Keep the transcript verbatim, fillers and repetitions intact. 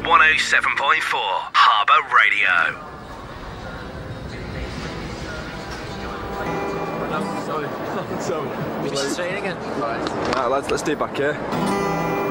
one oh seven point four Harbour Radio. Sorry. Sorry. Straight again. Right, lads, let's do it back here.